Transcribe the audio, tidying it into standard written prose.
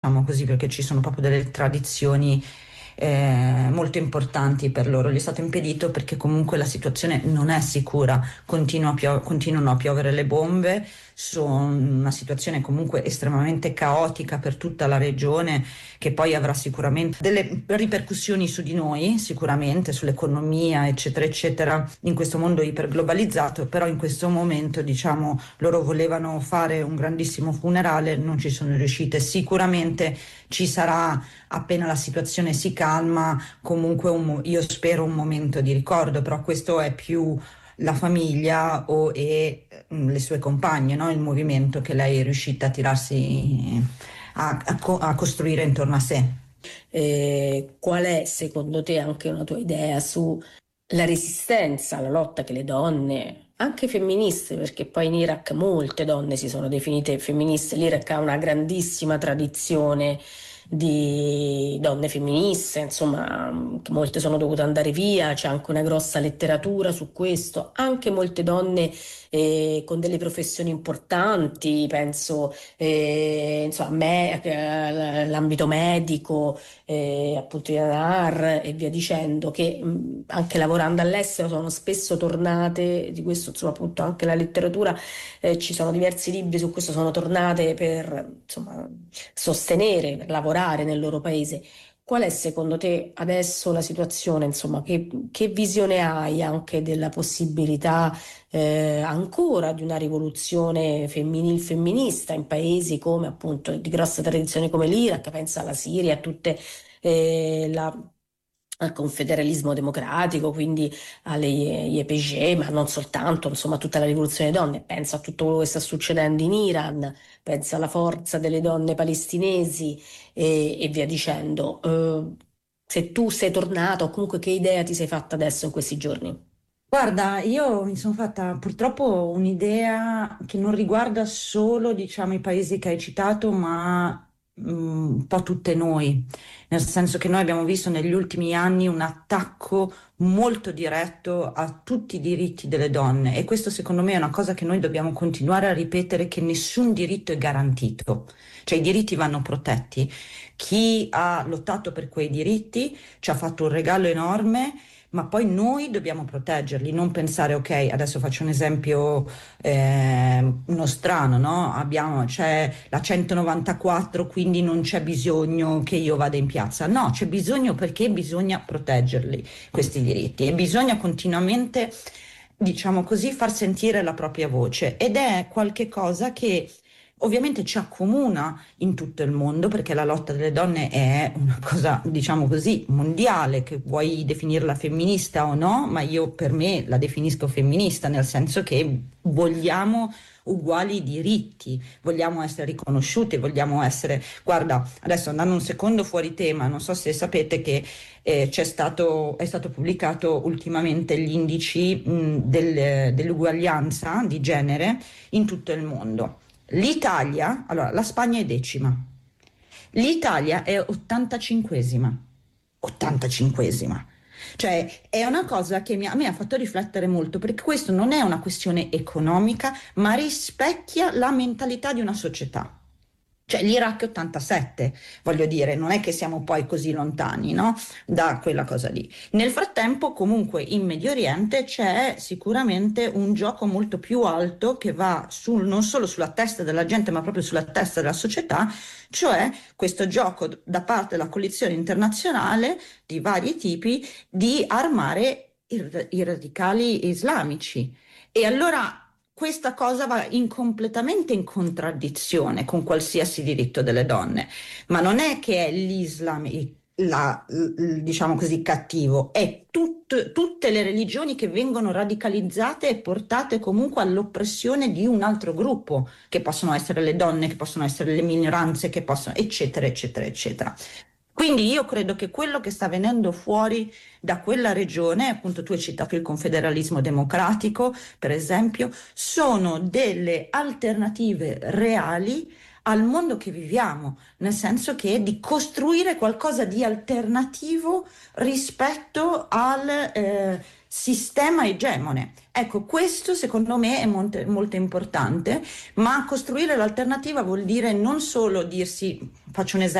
diciamo così, perché ci sono proprio delle tradizioni molto importanti per loro. Gli è stato impedito perché comunque la situazione non è sicura, continuano a piovere le bombe, sono una situazione comunque estremamente caotica per tutta la regione, che poi avrà sicuramente delle ripercussioni su di noi, sicuramente sull'economia, eccetera, eccetera, in questo mondo iperglobalizzato. Però in questo momento, diciamo, loro volevano fare un grandissimo funerale, non ci sono riuscite. Sicuramente ci sarà, appena la situazione si calma, comunque io spero un momento di ricordo, però questo è più la famiglia e le sue compagne, no? Il movimento che lei è riuscita a tirarsi a costruire intorno a sé. Qual è secondo te anche una tua idea sulla resistenza, la lotta che le donne, anche femministe, perché poi in Iraq molte donne si sono definite femministe, l'Iraq ha una grandissima tradizione di donne femministe, insomma, molte sono dovute andare via, c'è anche una grossa letteratura su questo, anche molte donne con delle professioni importanti, penso insomma, l'ambito medico, appunto in ANAR e via dicendo, che anche lavorando all'estero sono spesso tornate, di questo insomma appunto anche la letteratura, ci sono diversi libri su questo, sono tornate per insomma sostenere, per lavorare nel loro paese. Qual è secondo te adesso la situazione, insomma, che visione hai anche della possibilità ancora di una rivoluzione femminista in paesi come appunto di grossa tradizione come l'Iraq, pensa alla Siria, a tutte al confederalismo democratico, quindi alle YPG, ma non soltanto, insomma, tutta la rivoluzione delle donne, pensa a tutto quello che sta succedendo in Iran, pensa alla forza delle donne palestinesi e via dicendo. Se tu sei tornata o comunque che idea ti sei fatta adesso in questi giorni? Guarda, io mi sono fatta purtroppo un'idea che non riguarda solo, diciamo, i paesi che hai citato, ma un po' tutte noi, nel senso che noi abbiamo visto negli ultimi anni un attacco molto diretto a tutti i diritti delle donne, e questo secondo me è una cosa che noi dobbiamo continuare a ripetere, che nessun diritto è garantito, cioè i diritti vanno protetti. Chi ha lottato per quei diritti ci ha fatto un regalo enorme, ma poi noi dobbiamo proteggerli, non pensare, ok, adesso faccio un esempio nostrano, no? C'è la 194, quindi non c'è bisogno che io vada in piazza. No, c'è bisogno, perché bisogna proteggerli, questi diritti, e bisogna continuamente, diciamo così, far sentire la propria voce, ed è qualche cosa che ovviamente ci accomuna in tutto il mondo, perché la lotta delle donne è una cosa, diciamo così, mondiale, che vuoi definirla femminista o no, ma io per me la definisco femminista, nel senso che vogliamo uguali diritti, vogliamo essere riconosciuti, vogliamo essere... Guarda, adesso andando un secondo fuori tema, non so se sapete che è stato pubblicato ultimamente gli indici dell'uguaglianza di genere in tutto il mondo. L'Italia, allora la Spagna è decima, l'Italia è 85esima, 85esima. Cioè è una cosa che a me ha fatto riflettere molto, perché questo non è una questione economica, ma rispecchia la mentalità di una società. Cioè l'Iraq è 87, voglio dire, non è che siamo poi così lontani, no? Da quella cosa lì. Nel frattempo, comunque, in Medio Oriente c'è sicuramente un gioco molto più alto che va non solo sulla testa della gente, ma proprio sulla testa della società, cioè questo gioco da parte della coalizione internazionale di vari tipi di armare i radicali islamici. E allora questa cosa va completamente in contraddizione con qualsiasi diritto delle donne, ma non è che è l'Islam diciamo così, cattivo, è tutte le religioni che vengono radicalizzate e portate comunque all'oppressione di un altro gruppo, che possono essere le donne, che possono essere le minoranze, che possono, eccetera, eccetera, eccetera. Quindi io credo che quello che sta venendo fuori da quella regione, appunto tu hai citato il confederalismo democratico, per esempio, sono delle alternative reali al mondo che viviamo, nel senso che di costruire qualcosa di alternativo rispetto al sistema egemone. Ecco, questo secondo me è molto, molto importante, ma costruire l'alternativa vuol dire non solo dirsi, faccio un esempio,